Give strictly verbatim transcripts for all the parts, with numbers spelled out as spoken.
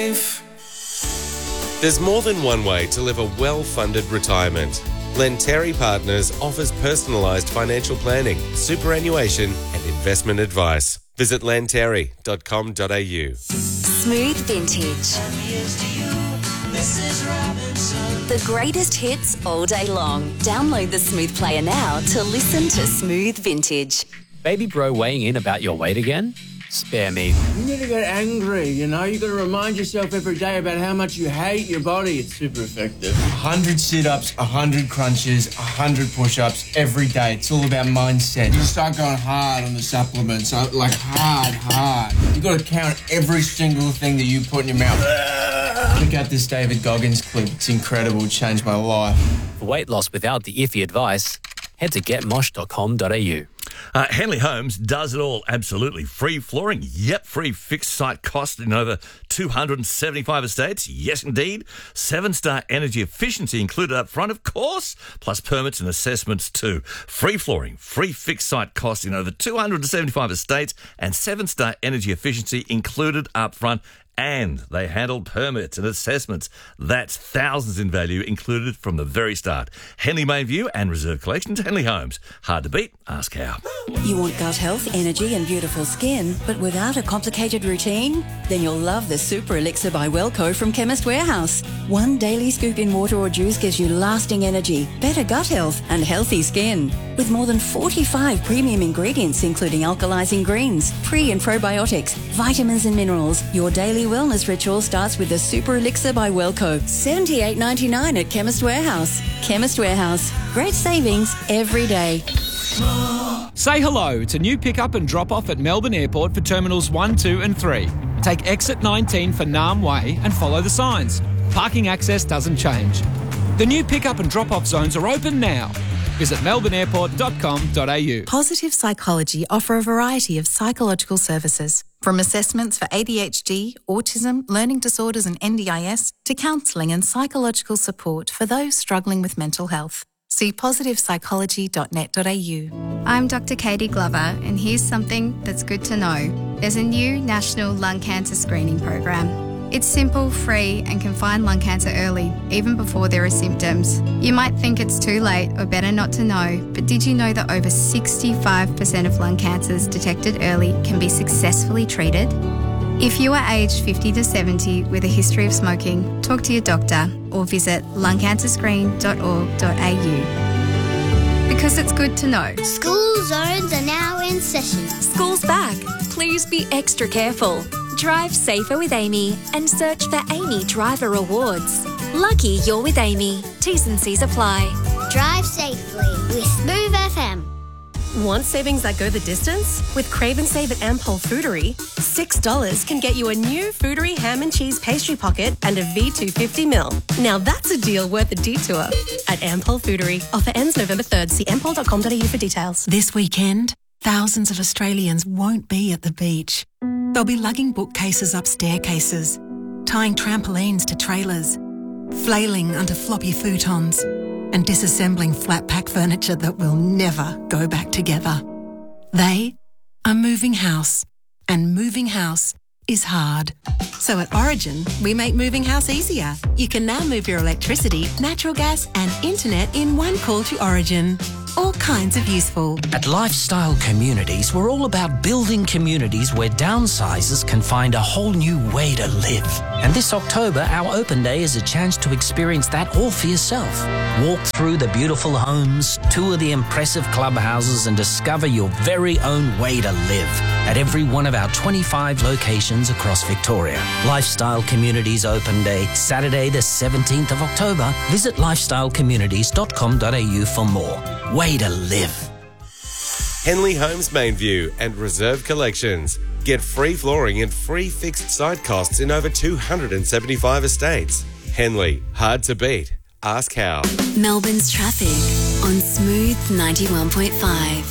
There's more than one way to live a well-funded retirement. Lenteri Partners offers personalised financial planning, superannuation and investment advice. Visit lenteri dot com dot a u. Smooth Vintage. The greatest hits all day long. Download the Smooth Player now to listen to Smooth Vintage. Baby bro weighing in about your weight again? Spare me. You need to get angry, you know? You got to remind yourself every day about how much you hate your body. It's super effective. one hundred sit-ups, one hundred crunches, one hundred push-ups every day. It's all about mindset. You start going hard on the supplements, like hard, hard. You got to count every single thing that you put in your mouth. Check out this David Goggins clip. It's incredible. It changed my life. For weight loss without the iffy advice, head to get mosh dot com dot a u. Uh, Henley Homes does it all, absolutely. Free flooring, yep. Free fixed site cost in over two hundred seventy-five estates, yes indeed. Seven-star energy efficiency included up front, of course, plus permits and assessments too. Free flooring, free fixed site cost in over two hundred seventy-five estates and seven-star energy efficiency included up front. And they handle permits and assessments. That's thousands in value included from the very start. Henley Mainview and Reserve Collections, Henley Homes. Hard to beat? Ask how. You want gut health, energy and beautiful skin, but without a complicated routine? Then you'll love the Super Elixir by Wellco from Chemist Warehouse. One daily scoop in water or juice gives you lasting energy, better gut health and healthy skin. With more than forty-five premium ingredients, including alkalizing greens, pre and probiotics, vitamins and minerals, your daily wellness ritual starts with the Super Elixir by Wellco. seventy-eight ninety-nine at Chemist Warehouse. Chemist Warehouse. Great savings every day. Say hello to new pick-up and drop-off at Melbourne Airport for Terminals one, two and three. Take exit nineteen for Nam Way and follow the signs. Parking access doesn't change. The new pick-up and drop-off zones are open now. Visit melbourne airport dot com dot a u. Positive Psychology offer a variety of psychological services, from assessments for A D H D, autism, learning disorders and N D I S, to counselling and psychological support for those struggling with mental health. See positive psychology dot net dot a u. I'm Doctor Katie Glover, and here's something that's good to know. There's a new national lung cancer screening program. It's simple, free, and can find lung cancer early, even before there are symptoms. You might think it's too late or better not to know, but did you know that over sixty-five percent of lung cancers detected early can be successfully treated? If you are aged fifty to seventy with a history of smoking, talk to your doctor or visit lung cancer screen dot org dot a u. Because it's good to know. School zones are now in session. School's back. Please be extra careful. Drive safer with Amy and search for Amy Driver Awards. Lucky you're with Amy. T's and C's apply. Drive safely with Smooth F M. Want savings that go the distance? With Crave and Save at Ampol Foodery, six dollars can get you a new Foodery ham and cheese pastry pocket and a V two fifty mil. Now that's a deal worth a detour. At Ampol Foodery. Offer ends November third. See ampol dot com dot a u for details. This weekend, thousands of Australians won't be at the beach. They'll be lugging bookcases up staircases, tying trampolines to trailers, flailing under floppy futons, and disassembling flat pack furniture that will never go back together. They are moving house, and moving house is hard. So at Origin, we make moving house easier. You can now move your electricity, natural gas and internet in one call to Origin. All kinds of useful. At Lifestyle Communities, we're all about building communities where downsizers can find a whole new way to live. And this October, our open day is a chance to experience that all for yourself. Walk through the beautiful homes, tour the impressive clubhouses and discover your very own way to live at every one of our twenty-five locations across Victoria. Lifestyle Communities Open Day, Saturday the seventeenth of October. Visit lifestyle communities dot com dot a u for more. Way to live. Henley Homes Mainview and Reserve Collections. Get free flooring and free fixed site costs in over two hundred seventy-five estates. Henley, hard to beat. Ask how. Melbourne's traffic on Smooth ninety-one point five.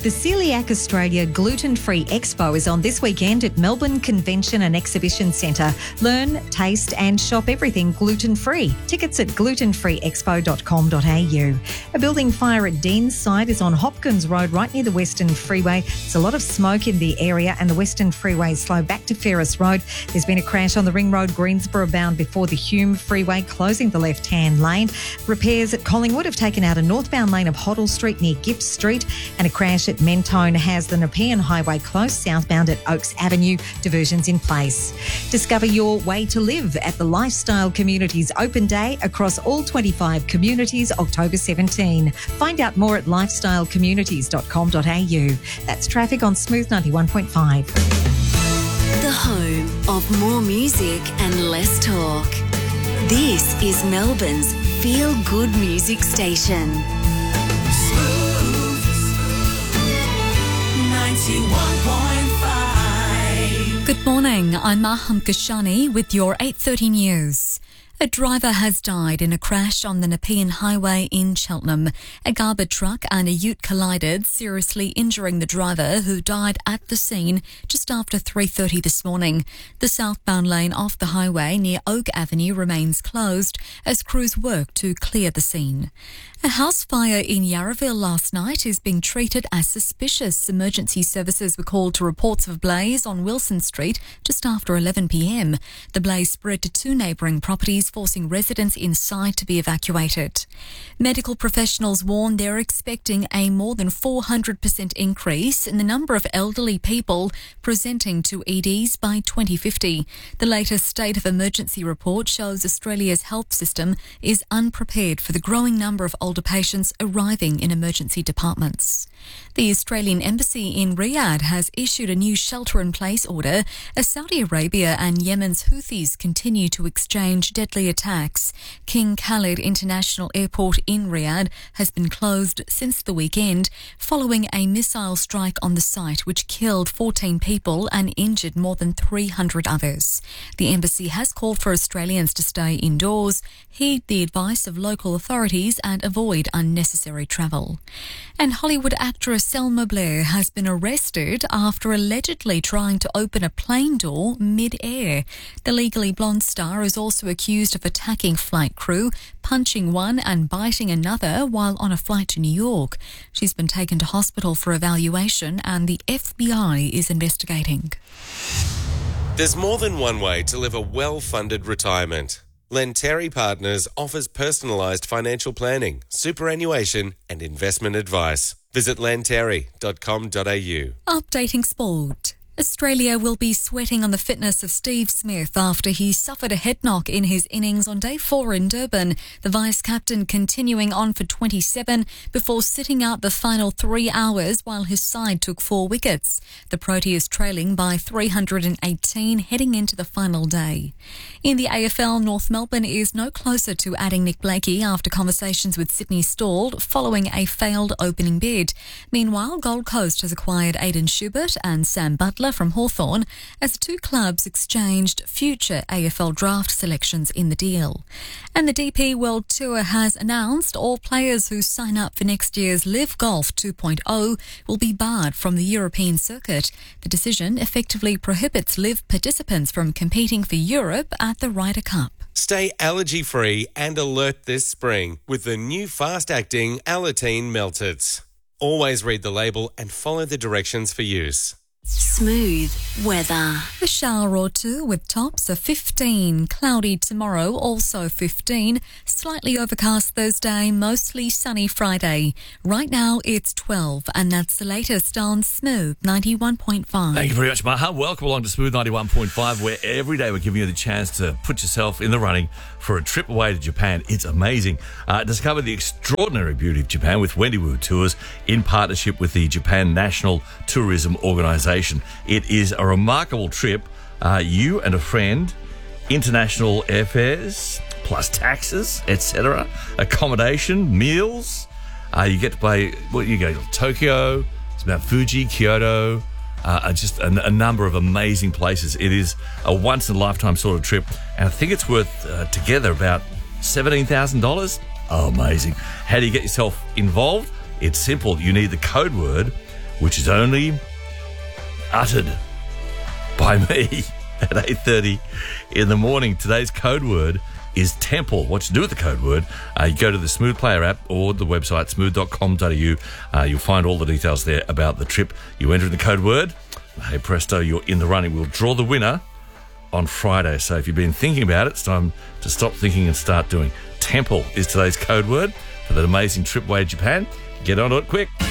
The Celiac Australia Gluten Free Expo is on this weekend at Melbourne Convention and Exhibition Centre. Learn, taste and shop everything gluten-free. Tickets at gluten free expo dot com dot a u. A building fire at Dean's site is on Hopkins Road, right near the Western Freeway. There's a lot of smoke in the area and the Western Freeway is slow back to Ferris Road. There's been a crash on the Ring Road Greensboro bound before the Hume Freeway, closing the left-hand lane. Repairs at Collingwood have taken out a northbound lane of Hoddle Street near Gibbs Street, and a crash at Mentone has the Nepean Highway closed southbound at Oaks Avenue. Diversions in place. Discover your way to live at the Lifestyle Communities Open Day across all twenty-five communities, October seventeenth. Find out more at lifestyle communities dot com dot a u. That's traffic on Smooth ninety-one point five. The home of more music and less talk. This is Melbourne's feel-good music station. ninety-one point five. Good morning, I'm Maham Kashani with your eight thirty news. A driver has died in a crash on the Nepean Highway in Cheltenham. A garbage truck and a ute collided, seriously injuring the driver, who died at the scene just after three thirty this morning. The southbound lane off the highway near Oak Avenue remains closed as crews work to clear the scene. A house fire in Yarraville last night is being treated as suspicious. Emergency services were called to reports of a blaze on Wilson Street just after eleven p m. The blaze spread to two neighbouring properties, forcing residents inside to be evacuated. Medical professionals warn they're expecting a more than four hundred percent increase in the number of elderly people presenting to E Ds by twenty fifty. The latest State of Emergency report shows Australia's health system is unprepared for the growing number of older patients arriving in emergency departments. The Australian Embassy in Riyadh has issued a new shelter-in-place order as Saudi Arabia and Yemen's Houthis continue to exchange deadly attacks. King Khalid International Airport in Riyadh has been closed since the weekend following a missile strike on the site which killed fourteen people and injured more than three hundred others. The embassy has called for Australians to stay indoors, heed the advice of local authorities and avoid unnecessary travel. And Hollywood actress Selma Blair has been arrested after allegedly trying to open a plane door mid-air. The Legally Blonde star is also accused of attacking flight crew, punching one and biting another while on a flight to New York. She's been taken to hospital for evaluation and the F B I is investigating. There's more than one way to live a well-funded retirement. Lenteri Partners offers personalised financial planning, superannuation and investment advice. Visit lenteri dot com dot a u. Updating sport. Australia will be sweating on the fitness of Steve Smith after he suffered a head knock in his innings on day four in Durban. The vice-captain continuing on for twenty-seven before sitting out the final three hours while his side took four wickets. The Proteas trailing by three hundred eighteen heading into the final day. In the A F L, North Melbourne is no closer to adding Nick Blakey after conversations with Sydney stalled following a failed opening bid. Meanwhile, Gold Coast has acquired Aidan Schubert and Sam Butler from Hawthorn as the two clubs exchanged future A F L draft selections in the deal. And the D P World Tour has announced all players who sign up for next year's Live Golf two point oh will be barred from the European circuit. The decision effectively prohibits Live participants from competing for Europe at the Ryder Cup. Stay allergy-free and alert this spring with the new fast-acting Alateen Meltits. Always read the label and follow the directions for use. Smooth weather. A shower or two with tops of fifteen. Cloudy tomorrow, also fifteen. Slightly overcast Thursday, mostly sunny Friday. Right now it's twelve, and that's the latest on Smooth ninety-one point five. Thank you very much, Maha. Welcome along to Smooth ninety-one point five, where every day we're giving you the chance to put yourself in the running for a trip away to Japan. It's amazing. Uh, discover the extraordinary beauty of Japan with Wendy Wu Tours in partnership with the Japan National Tourism Organisation. It is a remarkable trip. Uh, you and a friend, international airfares, plus taxes, et cetera, accommodation, meals. Uh, you get to play, well, you go to Tokyo, it's Mount Fuji, Kyoto, uh, just a, a number of amazing places. It is a once-in-a-lifetime sort of trip, and I think it's worth uh, together about seventeen thousand dollars. Oh, amazing. How do you get yourself involved? It's simple. You need the code word which is only uttered by me at eight thirty in the morning. Today's code word is temple. What to do with the code word? Uh, you go to the Smooth Player app or the website smooth dot com dot a u. Uh, you'll find all the details there about the trip. You enter in the code word. Hey presto, you're in the running. We'll draw the winner on Friday. So if you've been thinking about it, it's time to stop thinking and start doing. Temple is today's code word for that amazing trip away to Japan. Get onto it quick.